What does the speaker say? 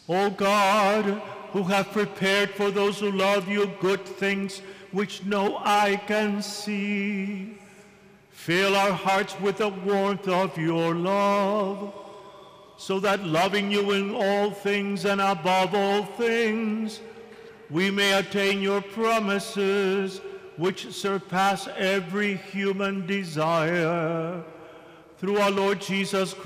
O God, who have prepared for those who love you good things which no eye can see, fill our hearts with the warmth of your love, so that loving you in all things and above all things, we may attain your promises, which surpass every human desire. Through our Lord Jesus Christ,